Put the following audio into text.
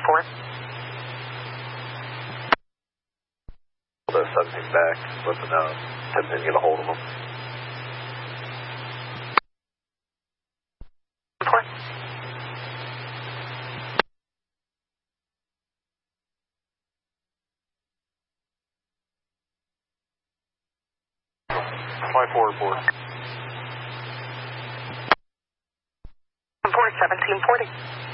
report. The 17 back, let them know. 10 get a hold of them. Report. Flight 4 report. Report 1740.